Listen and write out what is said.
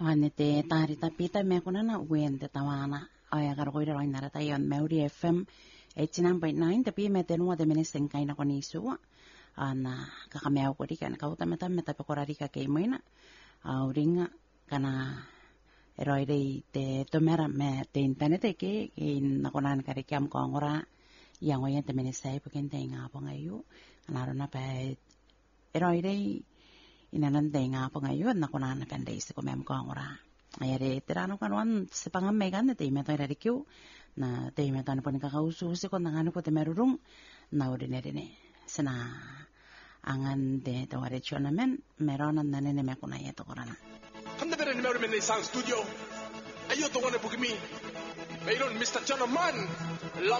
Te tarita pita me kuna na wen te tawana aya karo koira ro inara tayon Maori FM 89.9 tapi me te nuwa te menesen kaina koni suwa ana kakamea ko dika na kauta mata meta pe korari ka ke moina uringa kana eroide te tomera me te internet ke na konan kare kiam ko ngora yang oyen te menesai puken te nga pongayu ana rona pe eroide inanan te nga pongayu na konan pende ise ko mem ko ngora ayare terano kanwan sepangam megan te me to rarikyu na te me tan pon ka kausu se ko ngano po te merurung na ordinary sena angan de taware chonamen merona nanene me kuna yeto korana hande bere ni mermen sound studio ayo to wona bugmi mayron Mr. Chonaman